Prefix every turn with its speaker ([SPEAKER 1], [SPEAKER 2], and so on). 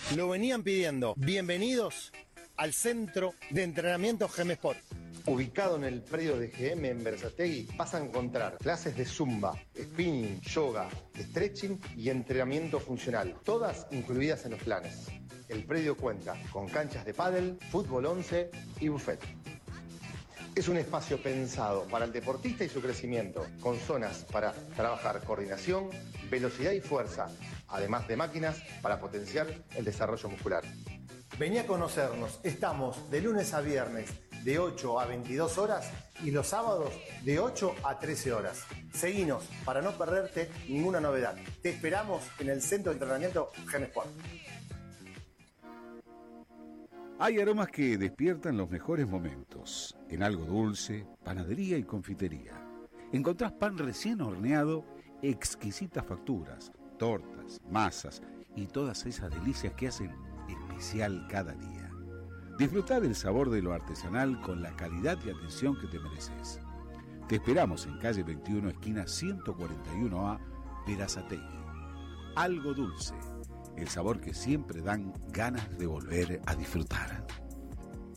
[SPEAKER 1] Lo venían pidiendo. Bienvenidos al Centro de Entrenamiento GEMESPORT. Ubicado en el predio de GM en Berazategui, vas a encontrar clases de zumba, spinning, yoga, stretching y entrenamiento funcional, todas incluidas en los planes. El predio cuenta con canchas de pádel, fútbol 11 y buffet. Es un espacio pensado para el deportista y su crecimiento, con zonas para trabajar coordinación, velocidad y fuerza, además de máquinas para potenciar el desarrollo muscular. Vení a conocernos, estamos de lunes a viernes de 8 a 22 horas y los sábados de 8 a 13 horas. Seguinos para no perderte ninguna novedad. Te esperamos en el Centro de Entrenamiento GEMESPORT.
[SPEAKER 2] Hay aromas que despiertan los mejores momentos. En Algo Dulce, panadería y confitería. Encontrás pan recién horneado, exquisitas facturas, tortas, masas y todas esas delicias que hacen especial cada día. Disfrutá del sabor de lo artesanal con la calidad y atención que te mereces. Te esperamos en calle 21, esquina 141A, Berazategui. Algo Dulce, el sabor que siempre dan ganas de volver a disfrutar.